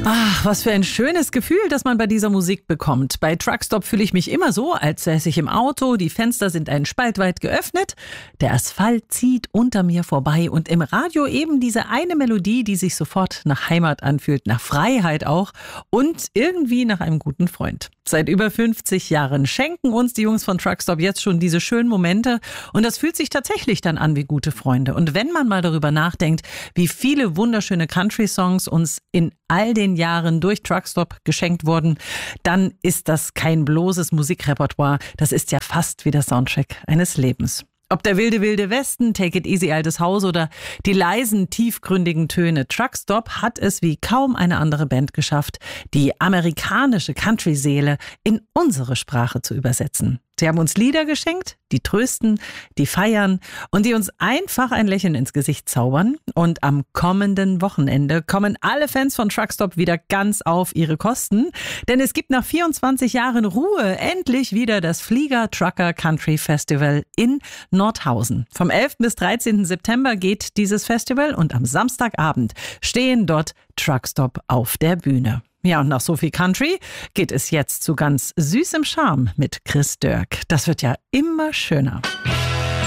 Ach, was für ein schönes Gefühl, das man bei dieser Musik bekommt. Bei Truckstop fühle ich mich immer so, als säße ich im Auto, die Fenster sind einen Spalt weit geöffnet, der Asphalt zieht unter mir vorbei und im Radio eben diese eine Melodie, die sich sofort nach Heimat anfühlt, nach Freiheit auch und irgendwie nach einem guten Freund. Seit über 50 Jahren schenken uns die Jungs von Truckstop jetzt schon diese schönen Momente und das fühlt sich tatsächlich dann an wie gute Freunde. Und wenn man mal darüber nachdenkt, wie viele wunderschöne Country-Songs uns in all den Jahren durch Truckstop geschenkt wurden, dann ist das kein bloßes Musikrepertoire. Das ist ja fast wie der Soundtrack eines Lebens. Ob der wilde, wilde Westen, Take It Easy, Altes Haus oder die leisen, tiefgründigen Töne. Truckstop hat es wie kaum eine andere Band geschafft, die amerikanische Country-Seele in unsere Sprache zu übersetzen. Sie haben uns Lieder geschenkt, die trösten, die feiern und die uns einfach ein Lächeln ins Gesicht zaubern. Und am kommenden Wochenende kommen alle Fans von Truckstop wieder ganz auf ihre Kosten. Denn es gibt nach 24 Jahren Ruhe endlich wieder das Flieger Trucker Country Festival in Nordhausen. Vom 11. bis 13. September geht dieses Festival und am Samstagabend stehen dort Truckstop auf der Bühne. Ja, und nach so viel Country geht es jetzt zu ganz süßem Charme mit Chris Dörk. Das wird ja immer schöner.